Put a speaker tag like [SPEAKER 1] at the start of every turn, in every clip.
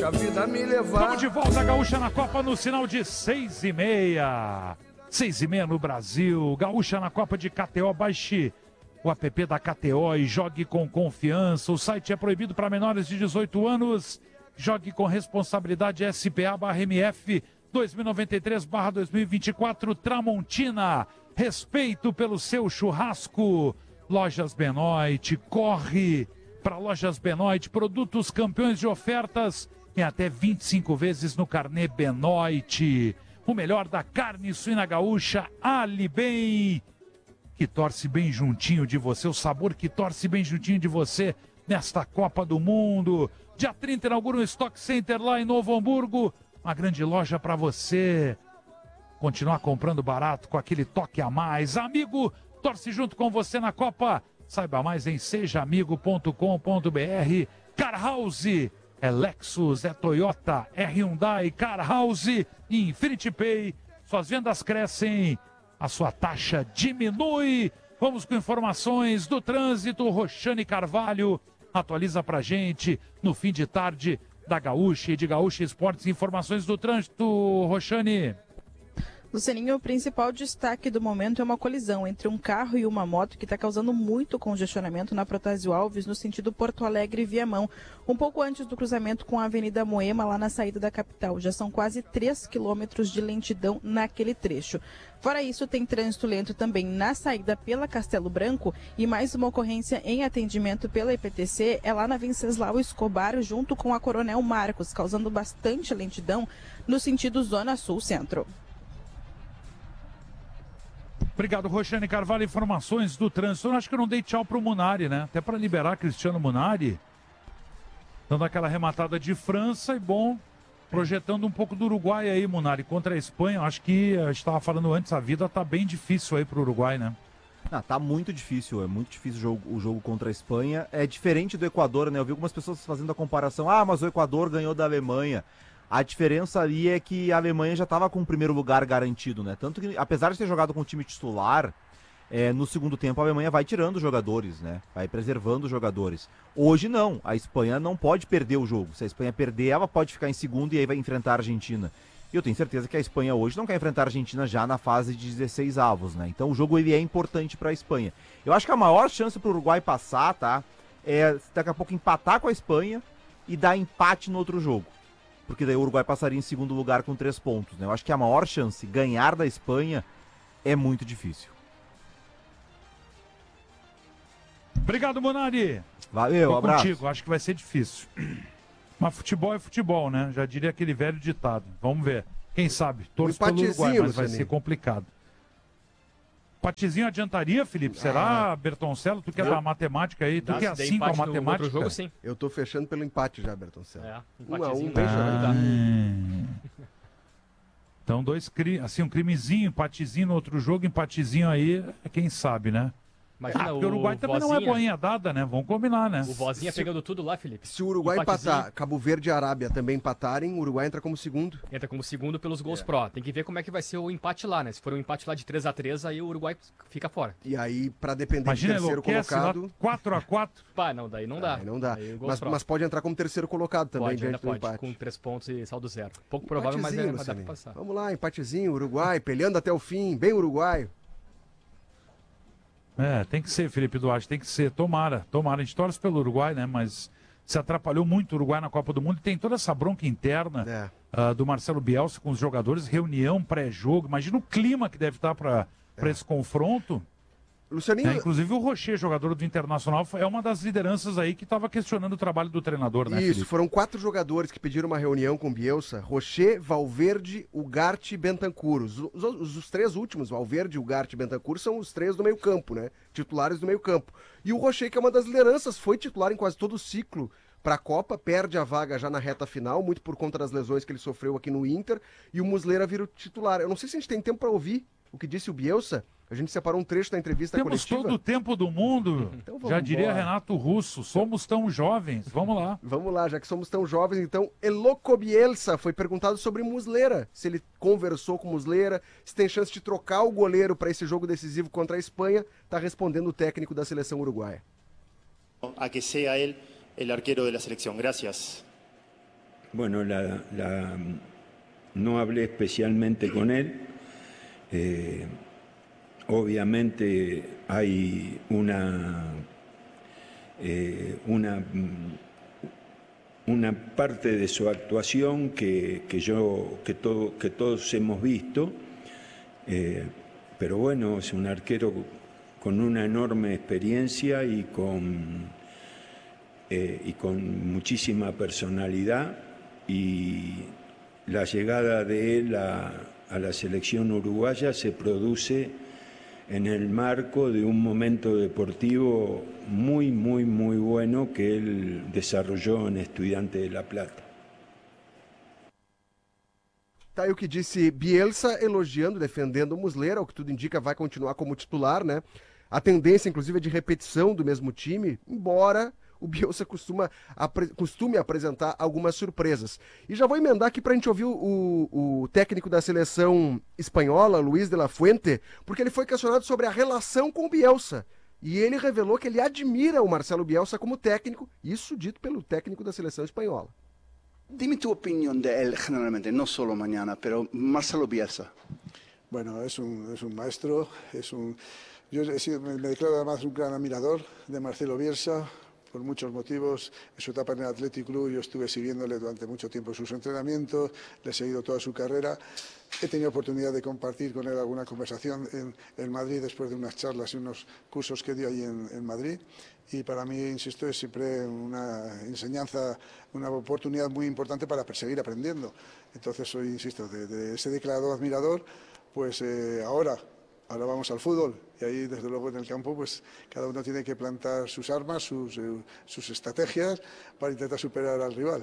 [SPEAKER 1] deixa a vida me levar.
[SPEAKER 2] Vamos de volta, Gaúcha na Copa no sinal de 6h30. 6h30 no Brasil. Gaúcha na Copa de KTO. Baixe o app da KTO e jogue com confiança. O site é proibido para menores de 18 anos. Jogue com responsabilidade. SPA/MF 2093/2024. Tramontina. Respeito pelo seu churrasco. Lojas Benoit. Corre para Lojas Benoit. Produtos campeões de ofertas em até 25 vezes no carnê Benoit. O melhor da carne suína gaúcha. Ali Bem, que torce bem juntinho de você. O sabor que torce bem juntinho de você nesta Copa do Mundo. Dia 30 inaugura um Stock Center lá em Novo Hamburgo. Uma grande loja para você continuar comprando barato com aquele toque a mais. Amigo, torce junto com você na Copa. Saiba mais em sejaamigo.com.br. Car House, é Lexus, é Toyota, é Hyundai, Car House e Infinity Pay. Suas vendas crescem, a sua taxa diminui. Vamos com informações do trânsito. Roxane Carvalho atualiza pra gente no fim de tarde da Gaúcha e de Gaúcha Esportes. Informações do trânsito, Roxane.
[SPEAKER 3] Lucianinho, o principal destaque do momento é uma colisão entre um carro e uma moto que está causando muito congestionamento na Protásio Alves, no sentido Porto Alegre Viamão, um pouco antes do cruzamento com a Avenida Moema, lá na saída da capital. Já são quase 3 quilômetros de lentidão naquele trecho. Fora isso, tem trânsito lento também na saída pela Castelo Branco e mais uma ocorrência em atendimento pela IPTC é lá na Venceslau Escobar, junto com a Coronel Marcos, causando bastante lentidão no sentido Zona Sul-Centro.
[SPEAKER 2] Obrigado, Roxane Carvalho. Informações do trânsito. Eu acho que eu não dei tchau pro Munari, né? Até para liberar Cristiano Munari. Dando aquela rematada de França e, bom, projetando um pouco do Uruguai aí, Munari, contra a Espanha. Acho que a gente estava falando antes, a vida tá bem difícil aí pro Uruguai, né?
[SPEAKER 4] Tá muito difícil, é muito difícil o jogo contra a Espanha. É diferente do Equador, né? Eu vi algumas pessoas fazendo a comparação. Ah, mas o Equador ganhou da Alemanha. A diferença ali é que a Alemanha já estava com o primeiro lugar garantido, né? Tanto que, apesar de ter jogado com o time titular, no segundo tempo a Alemanha vai tirando os jogadores, né? Vai preservando os jogadores. Hoje não, a Espanha não pode perder o jogo. Se a Espanha perder, ela pode ficar em segundo e aí vai enfrentar a Argentina. E eu tenho certeza que a Espanha hoje não quer enfrentar a Argentina já na fase de 16 avos, né? Então o jogo ele é importante para a Espanha. Eu acho que a maior chance para o Uruguai passar, tá? É daqui a pouco empatar com a Espanha e dar empate no outro jogo. Porque daí o Uruguai passaria em segundo lugar com 3 pontos, né? Eu acho que a maior chance, ganhar da Espanha, é muito difícil.
[SPEAKER 2] Obrigado, Munari.
[SPEAKER 4] Valeu,
[SPEAKER 2] Tô
[SPEAKER 4] abraço.
[SPEAKER 2] contigo, acho que vai ser difícil. Mas futebol é futebol, né? Já diria aquele velho ditado. Vamos ver. Quem sabe? Torço pelo Uruguai, mas vai ser complicado. Empatezinho adiantaria, Felipe? Será, Bertoncello? Tu que é da matemática aí? Tu que é assim com a matemática?
[SPEAKER 5] Jogo, sim.
[SPEAKER 1] Eu tô fechando pelo empate já, Bertoncello.
[SPEAKER 5] Empatezinho.
[SPEAKER 1] Bem jogado.
[SPEAKER 2] Então, um crimezinho, empatezinho no outro jogo, empatezinho aí, quem sabe, né?
[SPEAKER 5] Imagina,
[SPEAKER 2] porque o Uruguai também não é boinha dada, né? Vamos combinar, né?
[SPEAKER 5] O Vozinha pegando tudo lá, Felipe.
[SPEAKER 1] Se o Uruguai empatar, Cabo Verde e Arábia também empatarem, o Uruguai entra como segundo.
[SPEAKER 5] Entra como segundo pelos gols pró. Tem que ver como é que vai ser o empate lá, né? Se for um empate lá de 3-3, aí o Uruguai fica fora.
[SPEAKER 1] E aí, pra depender
[SPEAKER 2] Imagina,
[SPEAKER 1] do terceiro colocado...
[SPEAKER 2] 4-4.
[SPEAKER 5] Pá, não, daí não dá.
[SPEAKER 1] Aí não dá.
[SPEAKER 5] Aí
[SPEAKER 1] Mas pode entrar como terceiro colocado também,
[SPEAKER 5] pode,
[SPEAKER 1] diante do
[SPEAKER 5] pode,
[SPEAKER 1] empate.
[SPEAKER 5] com 3 pontos e saldo zero. Pouco provável, mas vai dar pra passar.
[SPEAKER 1] Vamos lá, empatezinho, Uruguai, peleando até o fim, bem uruguaio.
[SPEAKER 2] Tem que ser, Felipe Duarte, tem que ser. Tomara. A gente torce pelo Uruguai, né? Mas se atrapalhou muito o Uruguai na Copa do Mundo e tem toda essa bronca interna do Marcelo Bielsa com os jogadores, reunião, pré-jogo. Imagina o clima que deve estar para esse confronto.
[SPEAKER 1] Lucianinho...
[SPEAKER 2] Inclusive o Rocher, jogador do Internacional, é uma das lideranças aí que estava questionando o trabalho do treinador, né,
[SPEAKER 1] Isso,
[SPEAKER 2] Felipe?
[SPEAKER 1] foram 4 jogadores que pediram uma reunião com o Bielsa: Rocher, Valverde, Ugarte e Bentancur. Os 3 últimos, Valverde, Ugarte e Bentancur, são os 3 do meio campo, né? Titulares do meio campo. E o Rocher, que é uma das lideranças, foi titular em quase todo o ciclo para a Copa, perde a vaga já na reta final, muito por conta das lesões que ele sofreu aqui no Inter, e o Muslera vira o titular. Eu não sei se a gente tem tempo para ouvir o que disse o Bielsa. A gente separou um trecho da entrevista coletiva.
[SPEAKER 2] Temos todo o tempo do mundo.
[SPEAKER 1] Então
[SPEAKER 2] já diria Renato Russo, somos tão jovens. Vamos lá.
[SPEAKER 1] Vamos lá, já que somos tão jovens, então, Eloco Bielsa foi perguntado sobre Muslera, se ele conversou com Muslera, se tem chance de trocar o goleiro para esse jogo decisivo contra a Espanha. Está respondendo o técnico da seleção uruguaia.
[SPEAKER 6] A que seja ele o arquero da seleção. Gracias. bueno, no hablé especialmente con él. Obviamente hay una parte de su actuación que todos hemos visto, pero bueno, es un arquero con una enorme experiencia y con muchísima personalidad, y la llegada de él a la selección uruguaya se produce en el marco de un momento deportivo muy bueno que él desarrolló en Estudiantes de La Plata.
[SPEAKER 1] Tá aí o que disse Bielsa, elogiando, defendendo o Muslera, o que tudo indica vai continuar como titular, né? A tendência, inclusive, é de repetição do mesmo time, embora o Bielsa costume apresentar algumas surpresas. E já vou emendar aqui para a gente ouvir o técnico da seleção espanhola, Luis de la Fuente, porque ele foi questionado sobre a relação com o Bielsa. E ele revelou que ele admira o Marcelo Bielsa como técnico, isso dito pelo técnico da seleção espanhola.
[SPEAKER 7] Dime tu opinión de él generalmente, no solo mañana, pero Marcelo Bielsa.
[SPEAKER 8] Bueno, es un maestro, yo me declaro además un gran admirador de Marcelo Bielsa, por muchos motivos. En su etapa en el Athletic Club yo estuve siguiéndole durante mucho tiempo sus entrenamientos, le he seguido toda su carrera. He tenido oportunidad de compartir con él alguna conversación en Madrid después de unas charlas y unos cursos que dio ahí en Madrid. Y para mí, insisto, es siempre una enseñanza, una oportunidad muy importante para seguir aprendiendo. Entonces soy, insisto, de ese declarado admirador, pues ahora vamos al fútbol, y ahí desde luego en el campo pues cada uno tiene que plantar sus armas, sus estrategias para intentar superar al rival.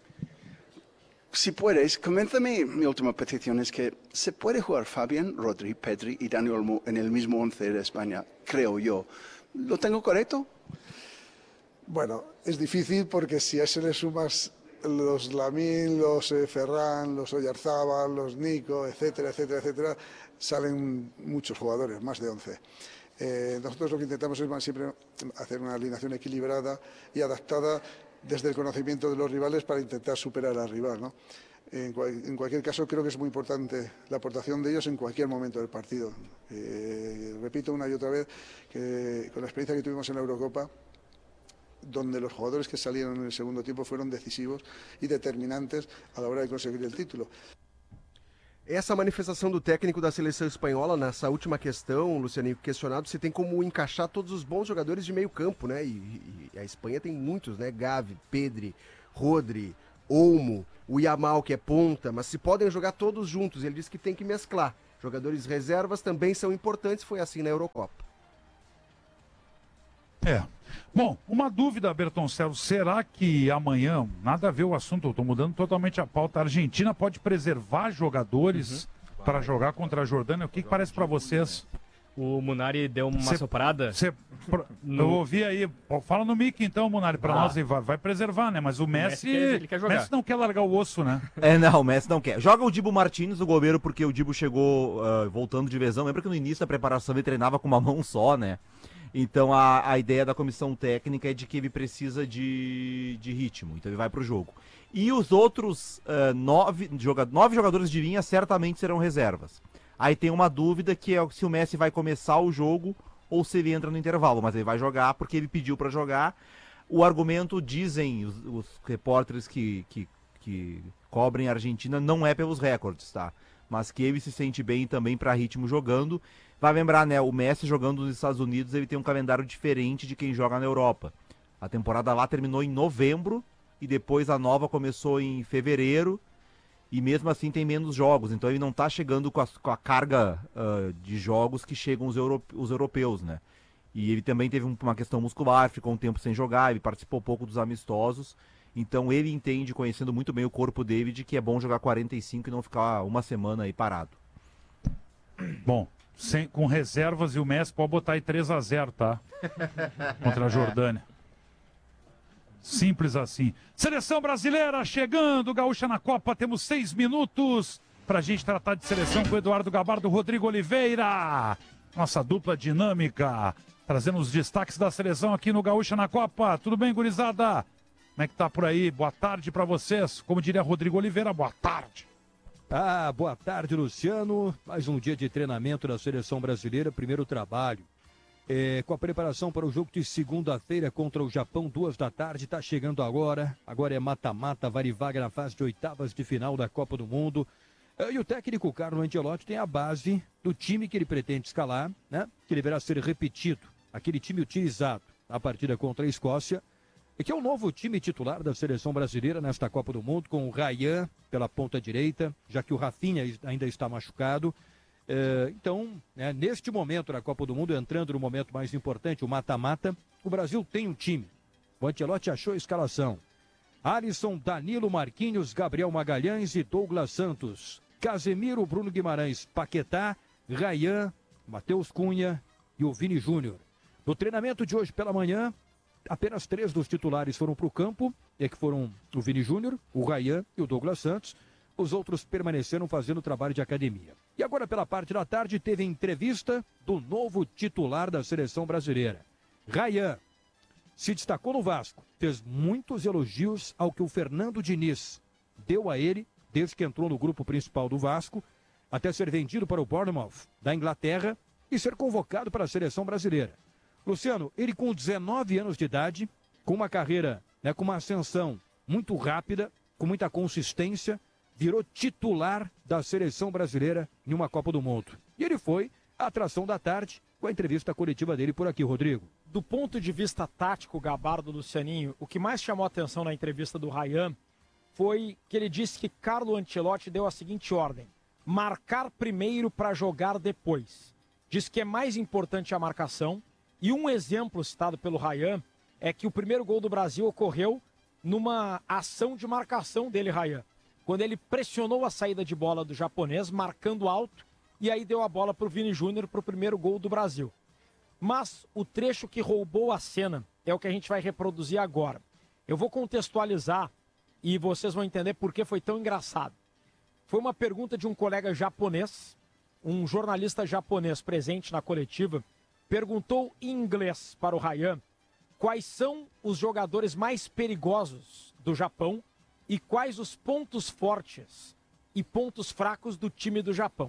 [SPEAKER 7] Si puedes, coméntame, mi última petición es que se puede jugar Fabián, Rodri, Pedri y Dani Olmo en el mismo 11 de España, creo yo. ¿Lo tengo correcto?
[SPEAKER 8] Bueno, es difícil porque si a eso le sumas los Lamine, los Ferran, los Oyarzábal, los Nico, etcétera, etcétera, etcétera, salen muchos jugadores, más de 11. Nosotros lo que intentamos es siempre hacer una alineación equilibrada y adaptada desde el conocimiento de los rivales para intentar superar al rival, ¿no? En cualquier caso, creo que es muy importante la aportación de ellos en cualquier momento del partido. Repito una y otra vez que con la experiencia que tuvimos en la Eurocopa, donde los jugadores que salieron en el segundo tiempo fueron decisivos e determinantes a la hora de conseguir el título.
[SPEAKER 1] Essa manifestação do técnico da seleção espanhola nessa última questão, Lucianinho, questionado se tem como encaixar todos os bons jogadores de meio campo, né? E a Espanha tem muitos, né? Gavi, Pedri, Rodri, Olmo, o Yamal, que é ponta, mas se podem jogar todos juntos. Ele disse que tem que mesclar. Jogadores reservas também são importantes, foi assim na Eurocopa.
[SPEAKER 2] Bom, uma dúvida, Bertoncello, será que amanhã, nada a ver o assunto, eu estou mudando totalmente a pauta, a Argentina pode preservar jogadores para jogar contra a Jordânia? O que parece para vocês?
[SPEAKER 5] O Munari deu uma soprada.
[SPEAKER 2] Eu ouvi aí, fala no mic então, Munari, para nós, vai preservar, né? Mas o Messi,
[SPEAKER 5] ele quer jogar.
[SPEAKER 2] Messi não quer largar o osso, né?
[SPEAKER 4] Não, o Messi não quer. Joga o Dibu Martins, o goleiro, porque o Dibu chegou voltando de lesão. Lembra que no início da preparação ele treinava com uma mão só, né? Então a ideia da comissão técnica é de que ele precisa de ritmo, então ele vai pro jogo. E os outros 9 jogadores de linha certamente serão reservas. Aí tem uma dúvida que é se o Messi vai começar o jogo ou se ele entra no intervalo, mas ele vai jogar porque ele pediu para jogar. O argumento, dizem os repórteres que cobrem a Argentina, não é pelos recordes, tá? Mas que ele se sente bem também para ritmo jogando. Vai lembrar, né, o Messi jogando nos Estados Unidos, ele tem um calendário diferente de quem joga na Europa. A temporada lá terminou em novembro e depois a nova começou em fevereiro e mesmo assim tem menos jogos. Então ele não está chegando com a carga de jogos que chegam os europeus, né? E ele também teve uma questão muscular, ficou um tempo sem jogar, ele participou pouco dos amistosos. Então ele entende, conhecendo muito bem o corpo dele, de que é bom jogar 45 e não ficar uma semana aí parado.
[SPEAKER 2] Bom, com reservas e o Messi pode botar aí 3-0, tá? Contra a Jordânia. Simples assim. Seleção brasileira chegando, Gaúcha na Copa, temos 6 minutos pra gente tratar de seleção com o Eduardo Gabardo, Rodrigo Oliveira. Nossa dupla dinâmica, trazendo os destaques da seleção aqui no Gaúcha na Copa. Tudo bem, gurizada? Como é que tá por aí? Boa tarde para vocês. Como diria Rodrigo Oliveira, boa tarde.
[SPEAKER 9] Boa tarde, Luciano. Mais um dia de treinamento da Seleção Brasileira, primeiro trabalho. Com a preparação para o jogo de segunda-feira contra o Japão, 14h, está chegando agora. Agora é mata-mata, vale vaga na fase de oitavas de final da Copa do Mundo. E o técnico Carlo Ancelotti tem a base do time que ele pretende escalar, né? Que deverá ser repetido, aquele time utilizado na partida contra a Escócia, e que é o novo time titular da Seleção Brasileira nesta Copa do Mundo, com o Ryan pela ponta direita, já que o Rafinha ainda está machucado. Então, neste momento da Copa do Mundo, entrando no momento mais importante, o mata-mata, o Brasil tem um time. O Ancelotti achou a escalação. Alisson, Danilo, Marquinhos, Gabriel Magalhães e Douglas Santos. Casemiro, Bruno Guimarães, Paquetá, Ryan, Matheus Cunha e o Vini Júnior. No treinamento de hoje pela manhã, apenas 3 dos titulares foram para o campo, que foram o Vini Júnior, o Ryan e o Douglas Santos. Os outros permaneceram fazendo trabalho de academia. E agora, pela parte da tarde, teve entrevista do novo titular da Seleção Brasileira. Ryan se destacou no Vasco, fez muitos elogios ao que o Fernando Diniz deu a ele, desde que entrou no grupo principal do Vasco, até ser vendido para o Bournemouth, da Inglaterra, e ser convocado para a Seleção Brasileira. Luciano, ele com 19 anos de idade, com uma carreira, com uma ascensão muito rápida, com muita consistência, virou titular da Seleção Brasileira em uma Copa do Mundo. E ele foi a atração da tarde com a entrevista coletiva dele por aqui, Rodrigo.
[SPEAKER 10] Do ponto de vista tático, Gabardo, Lucianinho, o que mais chamou a atenção na entrevista do Ryan foi que ele disse que Carlo Ancelotti deu a seguinte ordem: marcar primeiro para jogar depois. Diz que é mais importante a marcação. E um exemplo citado pelo Ryan é que o primeiro gol do Brasil ocorreu numa ação de marcação dele, Ryan, quando ele pressionou a saída de bola do japonês, marcando alto, e aí deu a bola para o Vini Júnior para o primeiro gol do Brasil. Mas o trecho que roubou a cena é o que a gente vai reproduzir agora. Eu vou contextualizar e vocês vão entender por que foi tão engraçado. Foi uma pergunta de um colega japonês, um jornalista japonês presente na coletiva, perguntou em inglês para o Ryan quais são os jogadores mais perigosos do Japão e quais os pontos fortes e pontos fracos do time do Japão.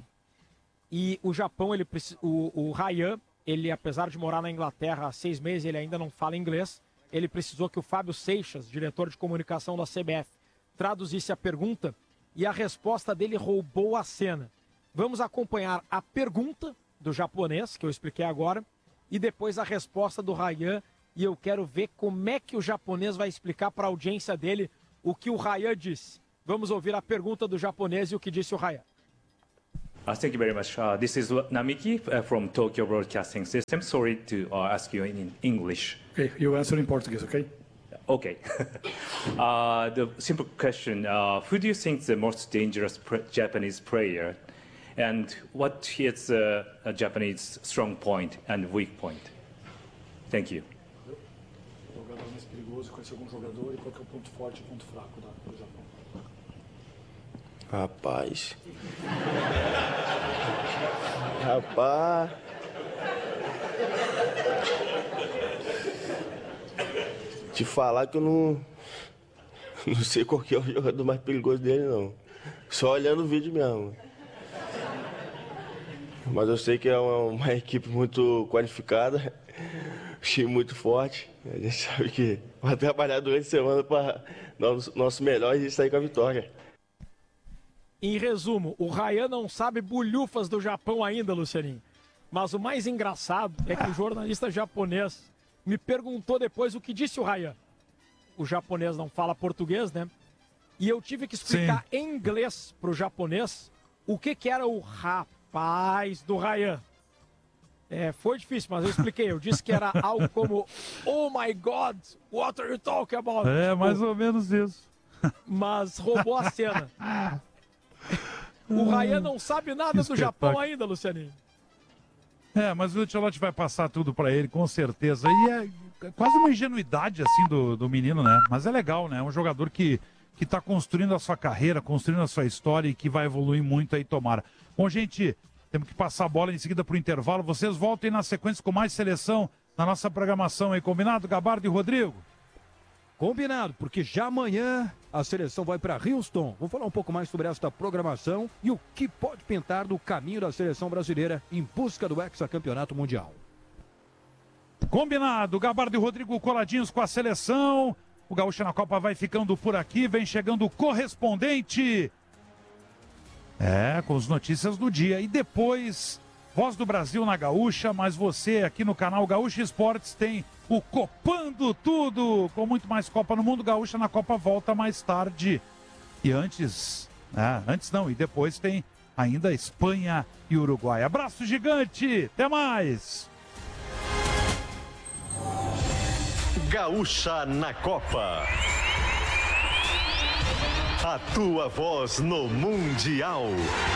[SPEAKER 10] E o Japão, o Ryan, ele, apesar de morar na Inglaterra há 6 meses, ele ainda não fala inglês. Ele precisou que o Fábio Seixas, diretor de comunicação da CBF, traduzisse a pergunta e a resposta dele roubou a cena. Vamos acompanhar a pergunta do japonês, que eu expliquei agora, e depois a resposta do Ryan, e eu quero ver como é que o japonês vai explicar para a audiência dele o que o Ryan disse. Vamos ouvir a pergunta do japonês e o que disse o Ryan.
[SPEAKER 11] Thank you very much. This is Namiki from Tokyo Broadcasting System. Sorry to ask you in English.
[SPEAKER 12] Okay, you answer in Portuguese, okay?
[SPEAKER 11] Okay. The simple question, who do you think is the most dangerous Japanese player? And what is a Japanese strong point and weak point? Thank you.
[SPEAKER 12] O jogador mais perigoso, conhece algum jogador e qual que é o ponto forte e o ponto fraco do Japão?
[SPEAKER 13] Rapaz. Te falar que eu não sei qual que é o jogador mais perigoso dele, não. Só olhando o vídeo mesmo. Mas eu sei que é uma equipe muito qualificada, um time muito forte. A gente sabe que vai trabalhar durante a semana para nosso melhor e sair com a vitória.
[SPEAKER 10] Em resumo, o Ryan não sabe bulhufas do Japão ainda, Lucianinho. Mas o mais engraçado é que o jornalista japonês me perguntou depois o que disse o Ryan. O japonês não fala português, né? E eu tive que explicar em inglês pro japonês o que era o rapaz do Ryan. Foi difícil, mas eu expliquei. Eu disse que era algo como "Oh my God, what are you talking about?"
[SPEAKER 2] Mais ou menos isso.
[SPEAKER 10] Mas roubou a cena. O Ryan não sabe nada do Japão ainda, Lucianinho.
[SPEAKER 2] Mas o Ancelotti vai passar tudo pra ele, com certeza. E é quase uma ingenuidade, assim, do menino, né? Mas é legal, né? É um jogador que tá construindo a sua carreira, construindo a sua história e que vai evoluir muito aí, tomara. Bom, gente, temos que passar a bola em seguida pro intervalo. Vocês voltem na sequência com mais seleção na nossa programação aí, combinado? Gabardo e Rodrigo?
[SPEAKER 9] Combinado, porque já amanhã a seleção vai para Houston. Vamos falar um pouco mais sobre esta programação e o que pode pintar do caminho da seleção brasileira em busca do hexacampeonato mundial.
[SPEAKER 2] Combinado, Gabardo e Rodrigo coladinhos com a seleção. O Gaúcha na Copa vai ficando por aqui, vem chegando o correspondente. Com as notícias do dia. E depois, Voz do Brasil na Gaúcha, mas você aqui no canal Gaúcha Esportes tem o Copando Tudo, com muito mais Copa no Mundo. Gaúcha na Copa volta mais tarde. E antes não, e depois tem ainda Espanha e Uruguai. Abraço gigante, até mais!
[SPEAKER 14] Gaúcha na Copa. A tua voz no Mundial.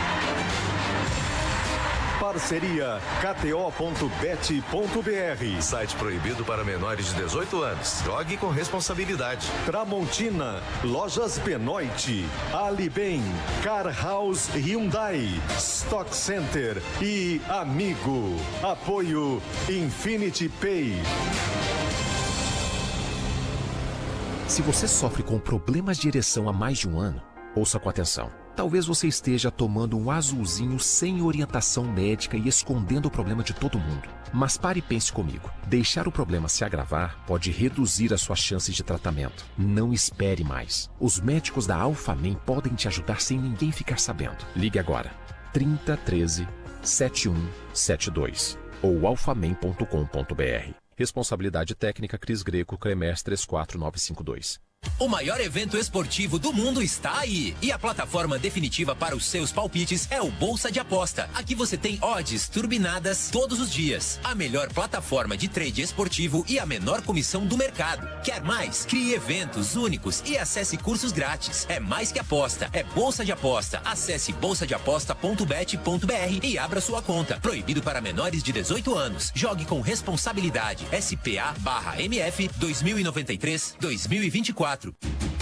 [SPEAKER 14] Parceria KTO.bet.br.
[SPEAKER 15] Site proibido para menores de 18 anos. Jogue com responsabilidade.
[SPEAKER 14] Tramontina, Lojas Benoit, Alibem, Car House Hyundai, Stock Center e Amigo. Apoio Infinity Pay.
[SPEAKER 16] Se você sofre com problemas de ereção há mais de um ano, ouça com atenção. Talvez você esteja tomando um azulzinho sem orientação médica e escondendo o problema de todo mundo. Mas pare e pense comigo. Deixar o problema se agravar pode reduzir as suas chances de tratamento. Não espere mais. Os médicos da Alphamen podem te ajudar sem ninguém ficar sabendo. Ligue agora. 3013 7172 ou alphamen.com.br. Responsabilidade técnica Cris Greco, Cremers 34952.
[SPEAKER 17] O maior evento esportivo do mundo está aí. E a plataforma definitiva para os seus palpites é o Bolsa de Aposta. Aqui você tem odds turbinadas todos os dias. A melhor plataforma de trade esportivo e a menor comissão do mercado. Quer mais? Crie eventos únicos e acesse cursos grátis. É mais que aposta, é Bolsa de Aposta. Acesse bolsadeaposta.bet.br e abra sua conta. Proibido para menores de 18 anos. Jogue com responsabilidade. SPA/MF 2093-2024.